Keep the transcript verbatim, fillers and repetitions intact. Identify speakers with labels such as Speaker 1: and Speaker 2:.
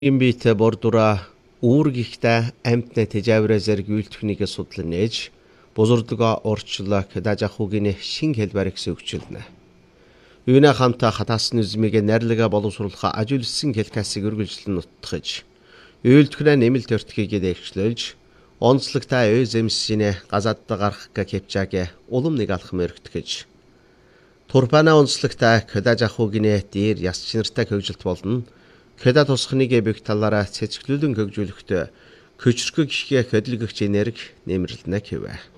Speaker 1: Имбитэ бордура үүргихтэй амтны тэжээврэ зэрэг үйлдвэхнийг судлан нээж бузурдгаа орчлог дажахугийн шин хэлбэрийг сөөгчөлнө. Үүнэ хамтаа хатаасны үзмийг найрлага боловсруулах ажуулсан хэлкасыг үргэлжлэн нутгаж, үйлдвэрээ нэмэлт өртгийг дэвшлүүлж, онцлогтой өзэмсийн газадда гарах гэвчаагэ улам нэг алах мөрөгтгөж, турпана онцлогтой дажахугийн дээр яс чинартай хөгжилт болно. Хэдэ тусхныг бих талаараа цэцгэлүүлэн хөгжүүлэхдээ көчрхөг гişгэ хөдөлгөгч энерги нэмэрлэнэ гэвэ.